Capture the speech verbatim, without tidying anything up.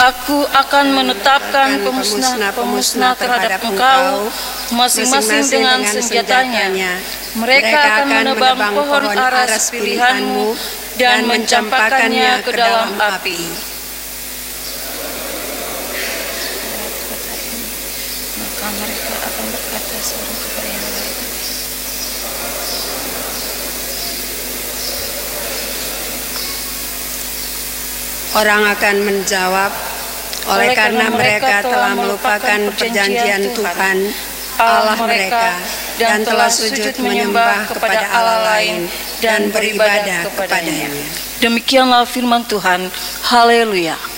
Aku akan menetapkan pemusnah-pemusnah terhadap engkau, masing-masing dengan senjatanya. Mereka akan menebang pohon aras pilihanmu dan mencampakkannya ke dalam api. Maka mereka akan berkata seorang kepada yang lain, orang akan menjawab, oleh karena mereka telah melupakan perjanjian Tuhan Allah mereka dan telah sujud menyembah kepada Allah lain dan beribadah kepadanya. Demikianlah firman Tuhan. Haleluya.